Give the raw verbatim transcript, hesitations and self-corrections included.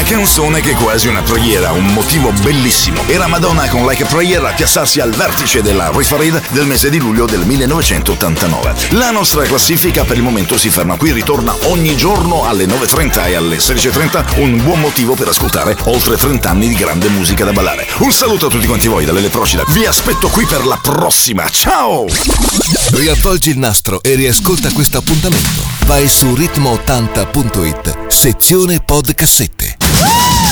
canzone che è quasi una preghiera, un motivo bellissimo. Era Madonna con Like a Prayer a piazzarsi al vertice della Hit Parade del mese di luglio del millenovecentottantanove. La nostra classifica per il momento si ferma qui, ritorna ogni giorno alle nove e trenta e alle sedici e trenta, un buon motivo per ascoltare oltre trenta anni di grande musica da ballare. Un saluto a tutti quanti voi da Lele Procida, vi aspetto qui per la prossima, ciao! Riavvolgi il nastro e riascolta questo appuntamento. Vai su ritmo ottanta punto it, sezione podcassette.